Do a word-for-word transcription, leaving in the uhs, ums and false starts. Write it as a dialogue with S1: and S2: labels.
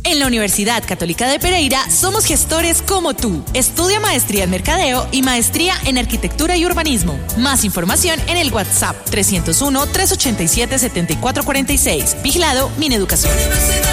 S1: En la Universidad Católica de Pereira somos gestores como tú. Estudia maestría en mercadeo y maestría en arquitectura y urbanismo. Más información en el WhatsApp trescientos uno, trescientos ochenta y siete, setenta y cuatro cuarenta y seis. Vigilado Mineducación.